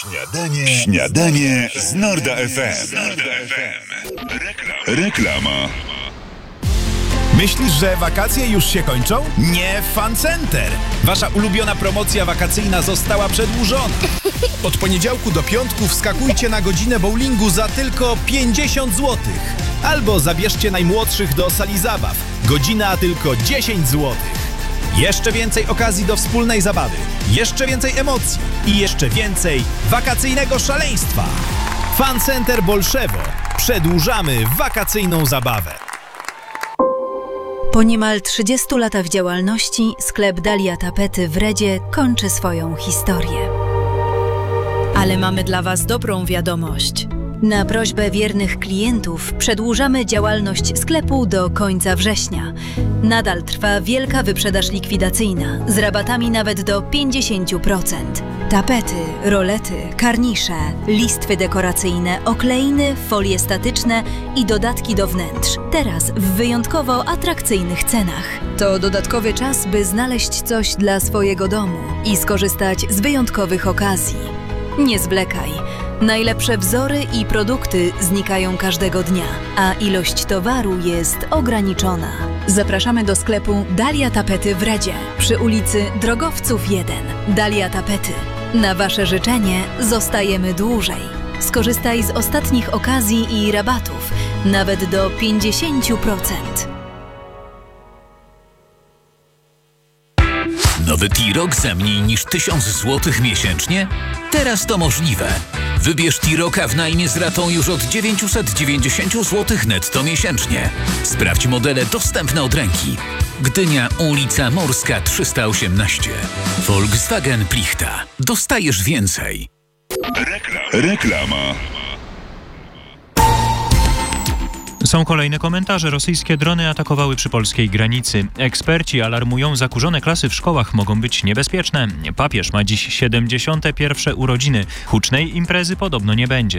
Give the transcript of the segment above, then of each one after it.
Śniadanie z Norda FM. Reklama. Myślisz, że wakacje już się kończą? Nie w Fun Center. Wasza ulubiona promocja wakacyjna została przedłużona. Od poniedziałku do piątku wskakujcie na godzinę bowlingu za tylko 50 zł. Albo zabierzcie najmłodszych do sali zabaw. Godzina tylko 10 zł. Jeszcze więcej okazji do wspólnej zabawy, jeszcze więcej emocji i jeszcze więcej wakacyjnego szaleństwa. Fun Center Bolszewo. Przedłużamy wakacyjną zabawę. Po niemal 30 latach działalności sklep Dalia Tapety w Redzie kończy swoją historię. Ale mamy dla Was dobrą wiadomość. Na prośbę wiernych klientów przedłużamy działalność sklepu do końca września. Nadal trwa wielka wyprzedaż likwidacyjna z rabatami nawet do 50%. Tapety, rolety, karnisze, listwy dekoracyjne, okleiny, folie statyczne i dodatki do wnętrz. Teraz w wyjątkowo atrakcyjnych cenach. To dodatkowy czas, by znaleźć coś dla swojego domu i skorzystać z wyjątkowych okazji. Nie zwlekaj. Najlepsze wzory i produkty znikają każdego dnia, a ilość towaru jest ograniczona. Zapraszamy do sklepu Dalia Tapety w Redzie przy ulicy Drogowców 1. Dalia Tapety. Na Wasze życzenie zostajemy dłużej. Skorzystaj z ostatnich okazji i rabatów, nawet do 50%. Nowy T-Roc za mniej niż 1000 zł miesięcznie? Teraz to możliwe. Wybierz T-Roca w najmie z ratą już od 990 zł netto miesięcznie. Sprawdź modele dostępne od ręki. Gdynia, ulica Morska 318. Volkswagen Plichta. Dostajesz więcej. Reklama. Są kolejne komentarze. Rosyjskie drony atakowały przy polskiej granicy. Eksperci alarmują, zakurzone klasy w szkołach mogą być niebezpieczne. Papież ma dziś 71. urodziny. Hucznej imprezy podobno nie będzie.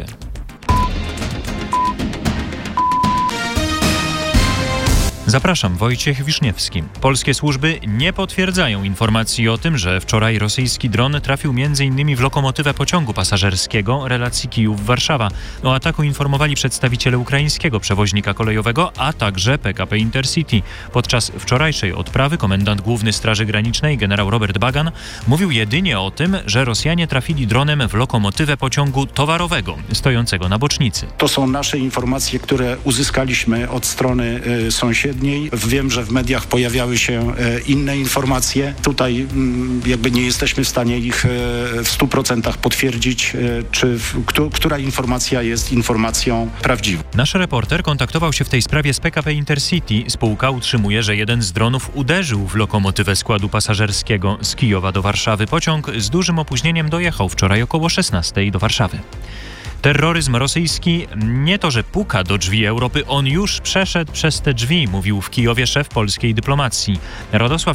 Zapraszam, Wojciech Wiszniewski. Polskie służby nie potwierdzają informacji o tym, że wczoraj rosyjski dron trafił m.in. w lokomotywę pociągu pasażerskiego relacji Kijów-Warszawa. O ataku informowali przedstawiciele ukraińskiego przewoźnika kolejowego, a także PKP Intercity. Podczas wczorajszej odprawy komendant główny Straży Granicznej generał Robert Bagan mówił jedynie o tym, że Rosjanie trafili dronem w lokomotywę pociągu towarowego stojącego na bocznicy. To są nasze informacje, które uzyskaliśmy od strony sąsiedniej. Wiem, że w mediach pojawiały się inne informacje. Tutaj jakby nie jesteśmy w stanie ich w 100% potwierdzić, czy która informacja jest informacją prawdziwą. Nasz reporter kontaktował się w tej sprawie z PKP Intercity. Spółka utrzymuje, że jeden z dronów uderzył w lokomotywę składu pasażerskiego z Kijowa do Warszawy. Pociąg z dużym opóźnieniem dojechał wczoraj około 16 do Warszawy. Terroryzm rosyjski nie to, że puka do drzwi Europy, on już przeszedł przez te drzwi, mówił w Kijowie szef polskiej dyplomacji. Radosław